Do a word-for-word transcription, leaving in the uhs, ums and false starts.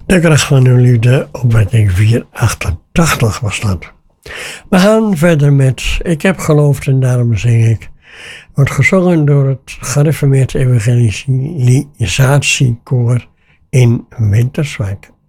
De kracht van uw liefde, opwekking vierhonderdachtachtig was dat. We gaan verder met Ik heb geloofd en daarom zing ik. Wordt gezongen door het gereformeerd evangelisatiekoor in Winterswijk.